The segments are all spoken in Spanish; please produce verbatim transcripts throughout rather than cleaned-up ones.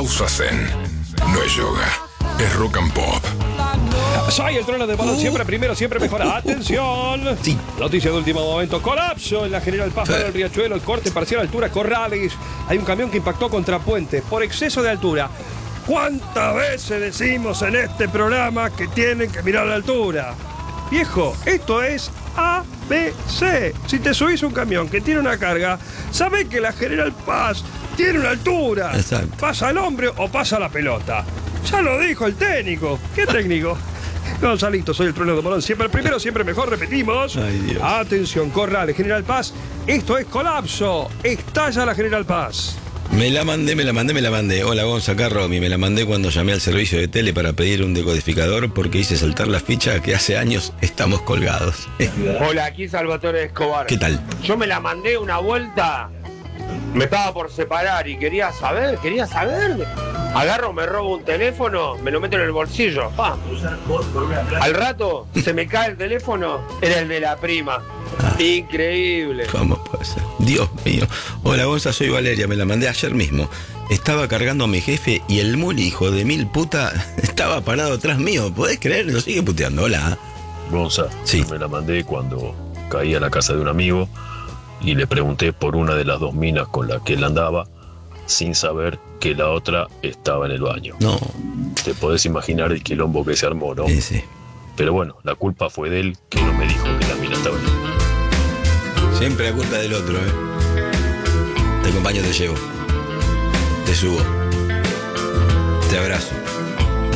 Pausa Zen. No es yoga, es rock and pop. Soy el trono de balón, siempre primero, siempre mejor. ¡Atención! Sí. Noticia de último momento. Colapso en la General Paz para el Riachuelo. El corte parcial altura Corrales. Hay un camión que impactó contra puente por exceso de altura. ¿Cuántas veces decimos en este programa que tienen que mirar la altura? Viejo, esto es A B C. Si te subís un camión que tiene una carga, sabés que la General Paz tiene una altura. Exacto. Pasa el hombre o pasa la pelota. Ya lo dijo el técnico. ¿Qué técnico? Gonzalito, soy el trono de balón. Siempre el primero, siempre mejor. Repetimos. Ay, Dios. Atención, Corrales, General Paz. Esto es colapso. Estalla la General Paz. Me la mandé, me la mandé, me la mandé. Hola, Gonza, acá Romy. Me la mandé cuando llamé al servicio de tele para pedir un decodificador porque hice saltar la ficha que hace años estamos colgados. Hola, aquí Salvatore Escobar. ¿Qué tal? Yo me la mandé una vuelta, me estaba por separar y quería saber, quería saber. Agarro, me robo un teléfono, me lo meto en el bolsillo. Ah. Al rato se me cae el teléfono, era el de la prima. Ah. Increíble. ¿Cómo puede ser? Dios mío. Hola, Gonza, soy Valeria. Me la mandé ayer mismo. Estaba cargando a mi jefe y el muli, hijo de mil puta, estaba parado atrás mío. ¿Podés creer? Lo sigue puteando. Hola. Gonza, Sí. me la mandé cuando caí a la casa de un amigo y le pregunté por una de las dos minas con la que él andaba, sin saber que la otra estaba en el baño. No. Te podés imaginar el quilombo que se armó, ¿no? Sí, sí. Pero bueno, la culpa fue de él, que no me dijo que la mina estaba en el baño. Siempre la culpa del otro, ¿eh? Te acompaño, te llevo. Te subo. Te abrazo.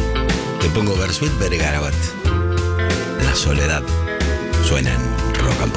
Te pongo Bersuit Bergarabat. La soledad suena en Rock and Pop.